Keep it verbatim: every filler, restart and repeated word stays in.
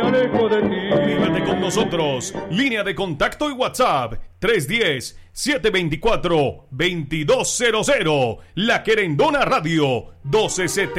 alejo de ti. Comunícate con nosotros. Línea de contacto y WhatsApp tres uno cero, siete dos cuatro, dos dos cero cero. La Querendona Radio doce setenta.